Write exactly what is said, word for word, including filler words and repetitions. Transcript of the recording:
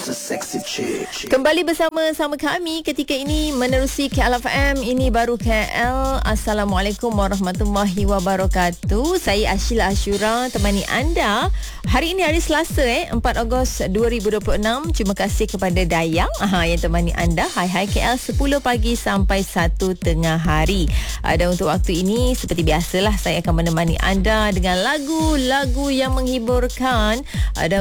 Kembali bersama sama kami ketika ini menerusi K L F M. Ini baru K L. Assalamualaikum warahmatullahi wabarakatuh. Saya Ashila Ashura temani anda. Hari ini hari Selasa eh empat Ogos dua ribu dua puluh enam. Terima kasih kepada Dayang aha, yang temani anda. Hai hai K L sepuluh pagi sampai satu tengah hari. Dan untuk waktu ini seperti biasalah saya akan menemani anda dengan lagu-lagu yang menghiburkan. Dan